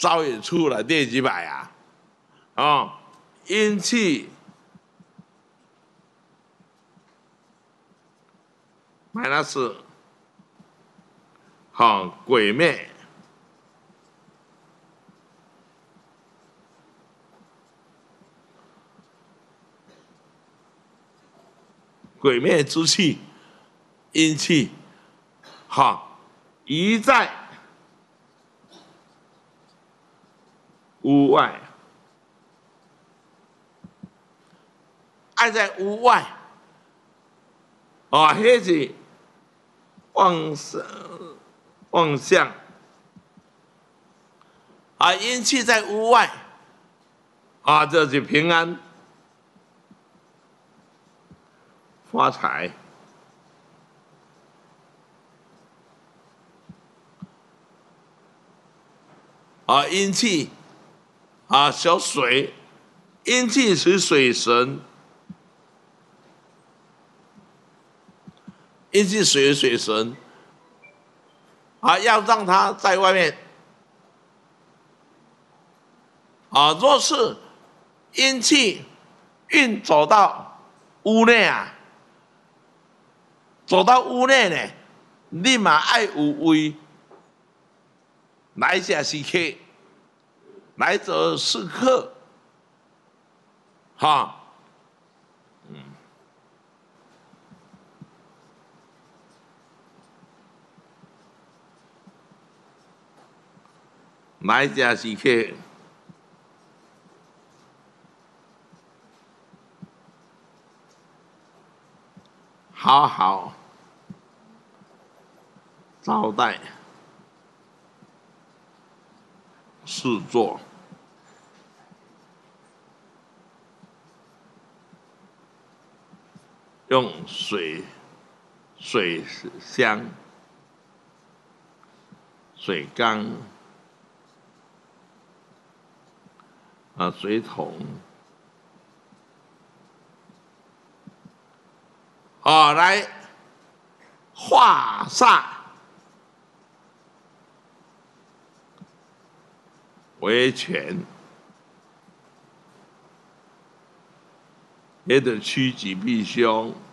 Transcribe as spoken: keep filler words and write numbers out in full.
招引出来第几百啊？哦，阴气，minus， 好，鬼魅。鬼灭之气，阴气，好，宜在屋外，爱在屋外，啊，迄是妄想妄想，啊，阴气在屋外，啊，这是平安发财。啊，阴气啊，小水，阴气是水神，阴气水水神啊，要让他在外面啊，若是阴气运走到屋内啊，走到屋内呢，立马爱有位来者是客。来者是客，哈，嗯，来者是客，好好招待侍坐。用水水箱、水缸啊、水桶啊来化煞为权，也得趋吉避凶。